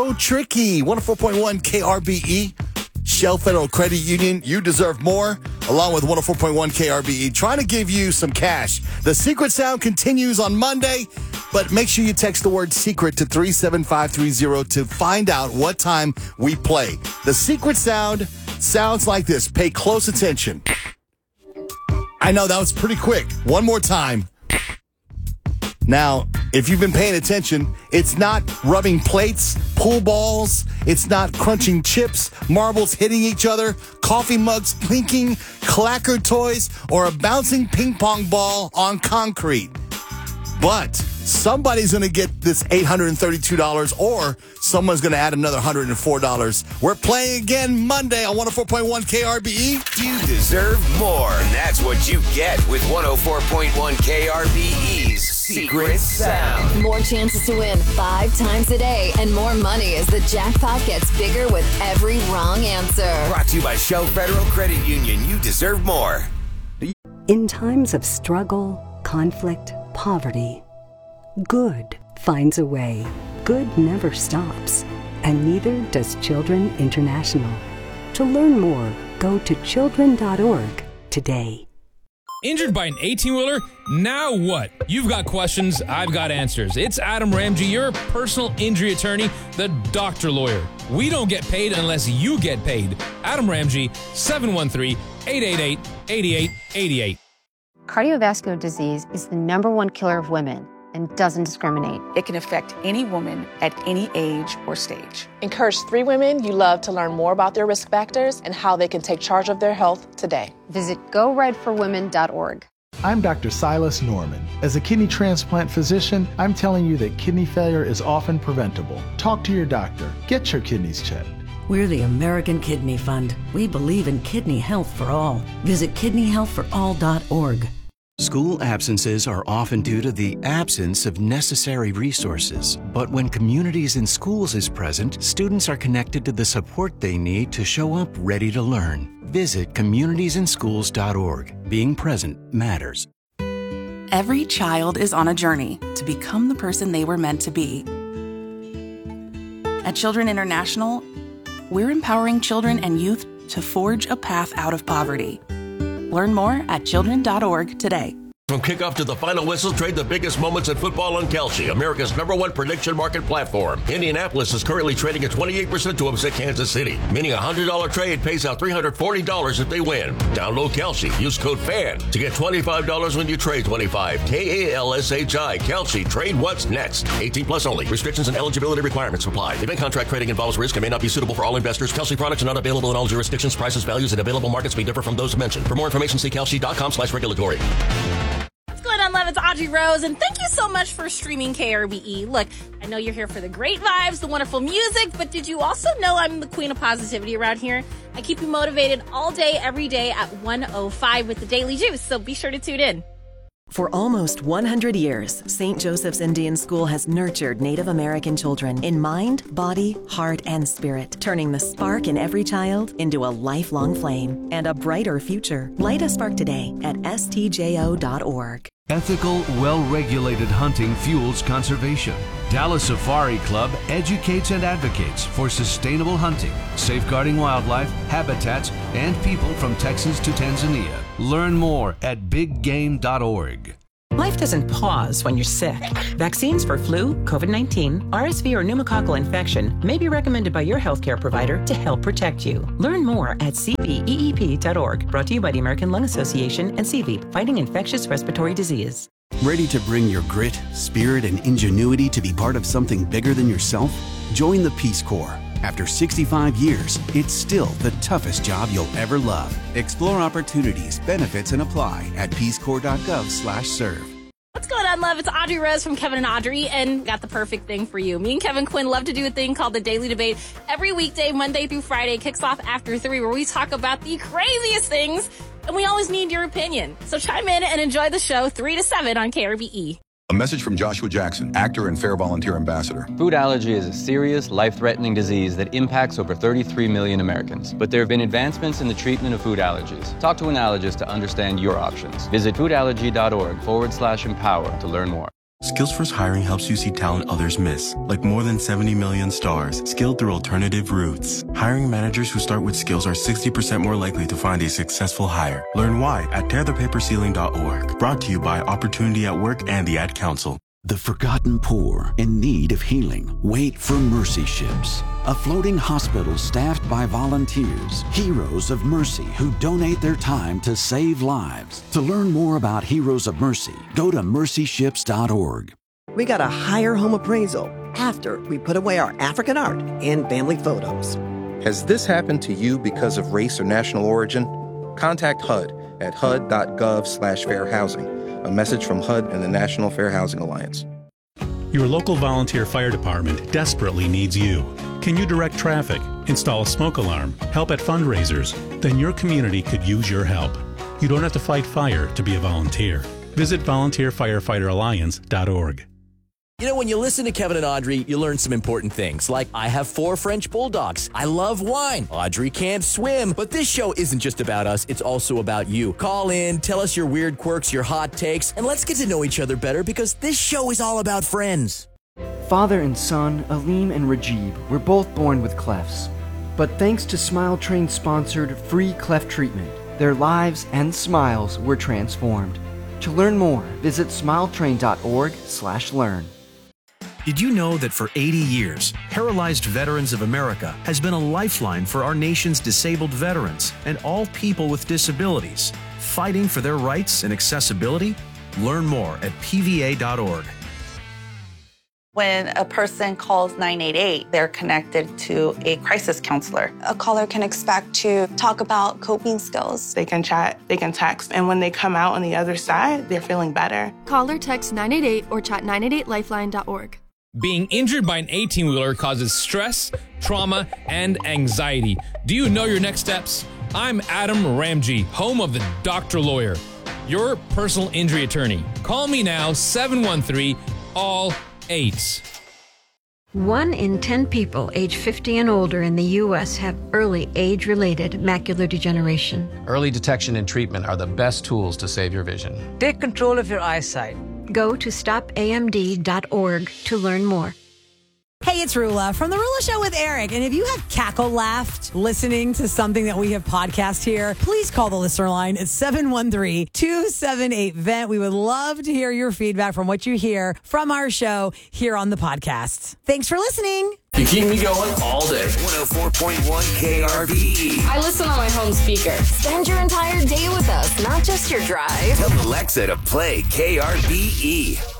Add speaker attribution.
Speaker 1: So tricky. 104.1 KRBE, Shell Federal Credit Union. You deserve more. Along with 104.1 KRBE, trying to give you some cash. The secret sound continues on Monday, but make sure you text the word secret to 37530 to find out what time we play. The secret sound sounds like this. Pay close attention. I know that was pretty quick. One more time. Now, if you've been paying attention, it's not rubbing plates, pool balls. It's not crunching chips, marbles hitting each other, coffee mugs clinking, clacker toys, or a bouncing ping pong ball on concrete. But somebody's going to get this $832 or someone's going to add another $104. We're playing again Monday on 104.1 KRBE.
Speaker 2: You deserve more, and that's what you get with 104.1 KRBE's Secret Sound.
Speaker 3: More chances to win 5 times a day and more money as the jackpot gets bigger with every wrong answer.
Speaker 2: Brought to you by Shell Federal Credit Union. You deserve more.
Speaker 4: In times of struggle, conflict, poverty, good finds a way. Good never stops, and neither does Children International. To learn more, go to children.org today.
Speaker 5: Injured by an 18-wheeler? Now what? You've got questions, I've got answers. It's Adam Ramsey, your personal injury attorney, the doctor lawyer. We don't get paid unless you get paid. Adam Ramsey, 713-888-8888.
Speaker 6: Cardiovascular disease is the #1 killer of women and doesn't discriminate.
Speaker 7: It can affect any woman at any age or stage.
Speaker 8: Encourage 3 women you love to learn more about their risk factors and how they can take charge of their health today.
Speaker 6: Visit GoRedForWomen.org.
Speaker 9: I'm Dr. Silas Norman. As a kidney transplant physician, I'm telling you that kidney failure is often preventable. Talk to your doctor. Get your kidneys checked.
Speaker 10: We're the American Kidney Fund. We believe in kidney health for all. Visit kidneyhealthforall.org.
Speaker 11: School absences are often due to the absence of necessary resources. But when Communities in Schools is present, students are connected to the support they need to show up ready to learn. Visit communitiesinschools.org. Being present matters.
Speaker 12: Every child is on a journey to become the person they were meant to be. At Children International, we're empowering children and youth to forge a path out of poverty. Learn more at children.org today.
Speaker 13: From kickoff to the final whistle, trade the biggest moments in football on Kalshi, America's #1 prediction market platform. Indianapolis is currently trading at 28% to upset Kansas City, meaning a $100 trade pays out $340 if they win. Download Kalshi. Use code FAN to get $25 when you trade 25. KALSHI. Kalshi. Trade what's next. 18 plus only. Restrictions and eligibility requirements apply. Event contract trading involves risk and may not be suitable for all investors. Kalshi products are not available in all jurisdictions. Prices, values, and available markets may differ from those mentioned. For more information, see kalshi.com/regulatory.
Speaker 14: What's going on, love? It's Audrey Rose, and thank you so much for streaming KRBE. Look, I know you're here for the great vibes, the wonderful music, but did you also know I'm the queen of positivity around here? I keep you motivated all day, every day at 1:05 with the Daily Juice, so be sure to tune in.
Speaker 15: For almost 100 years, St. Joseph's Indian School has nurtured Native American children in mind, body, heart, and spirit, turning the spark in every child into a lifelong flame and a brighter future. Light a spark today at stjo.org.
Speaker 16: Ethical, well-regulated hunting fuels conservation. Dallas Safari Club educates and advocates for sustainable hunting, safeguarding wildlife, habitats, and people from Texas to Tanzania. Learn more at biggame.org.
Speaker 17: Life doesn't pause when you're sick. Vaccines for flu, COVID-19, RSV, or pneumococcal infection may be recommended by your healthcare provider to help protect you. Learn more at cveep.org. Brought to you by the American Lung Association and CVEEP, fighting infectious respiratory disease.
Speaker 18: Ready to bring your grit, spirit, and ingenuity to be part of something bigger than yourself? Join the Peace Corps. After 65 years, it's still the toughest job you'll ever love. Explore opportunities, benefits, and apply at peacecorps.gov/serve.
Speaker 14: What's going on, love? It's Audrey Rose from Kevin and Audrey, and got the perfect thing for you. Me and Kevin Quinn love to do a thing called the Daily Debate. Every weekday, Monday through Friday, kicks off after 3, where we talk about the craziest things, and we always need your opinion. So chime in and enjoy the show 3 to 7 on KRBE.
Speaker 19: A message from Joshua Jackson, actor and Fair Volunteer Ambassador.
Speaker 20: Food allergy is a serious, life-threatening disease that impacts over 33 million Americans. But there have been advancements in the treatment of food allergies. Talk to an allergist to understand your options. Visit foodallergy.org/empower to learn more.
Speaker 21: Skills First Hiring helps you see talent others miss, like more than 70 million stars, skilled through alternative routes. Hiring managers who start with skills are 60% more likely to find a successful hire. Learn why at tearthepaperceiling.org. Brought to you by Opportunity at Work and the Ad Council.
Speaker 22: The forgotten poor in need of healing wait for Mercy Ships, a floating hospital staffed by volunteers, heroes of mercy who donate their time to save lives. To learn more about Heroes of Mercy, go to mercyships.org.
Speaker 23: We got a higher home appraisal after we put away our African art and family photos.
Speaker 24: Has this happened to you because of race or national origin? Contact HUD at hud.gov/fair housing. A message from HUD and the National Fair Housing Alliance.
Speaker 25: Your local volunteer fire department desperately needs you. Can you direct traffic, install a smoke alarm, help at fundraisers? Then your community could use your help. You don't have to fight fire to be a volunteer. Visit volunteerfirefighteralliance.org.
Speaker 26: You know, when you listen to Kevin and Audrey, you learn some important things, like I have 4 French bulldogs. I love wine. Audrey can't swim. But this show isn't just about us. It's also about you. Call in, tell us your weird quirks, your hot takes, and let's get to know each other better because this show is all about friends.
Speaker 27: Father and son, Aleem and Rajib, were both born with clefts. But thanks to Smile Train's sponsored free cleft treatment, their lives and smiles were transformed. To learn more, visit smiletrain.org/learn.
Speaker 28: Did you know that for 80 years, Paralyzed Veterans of America has been a lifeline for our nation's disabled veterans and all people with disabilities, fighting for their rights and accessibility? Learn more at pva.org.
Speaker 7: When a person calls 988, they're connected to a crisis counselor.
Speaker 29: A caller can expect to talk about coping skills.
Speaker 30: They can chat, they can text, and when they come out on the other side, they're feeling better.
Speaker 31: Call or text 988 or chat 988lifeline.org.
Speaker 5: Being injured by an 18-wheeler causes stress, trauma, and anxiety. Do you know your next steps? I'm Adam Ramji, home of the Dr. Lawyer, your personal injury attorney. Call me now, 713-ALL-8.
Speaker 32: 1 in 10 people age 50 and older in the U.S. have early age-related macular degeneration.
Speaker 33: Early detection and treatment are the best tools to save your vision.
Speaker 32: Take control of your eyesight. Go to stopamd.org to learn more.
Speaker 34: Hey, it's Rula from The Rula Show with Eric. And if you have cackle laughed listening to something that we have podcast here, please call the listener line at 713-278-VENT. We would love to hear your feedback from what you hear from our show here on the podcast. Thanks for listening.
Speaker 2: You keep me going all day. 104.1 KRBE.
Speaker 3: I listen on my home speaker. Spend your entire day with us, not just your drive.
Speaker 2: Tell Alexa to play KRBE.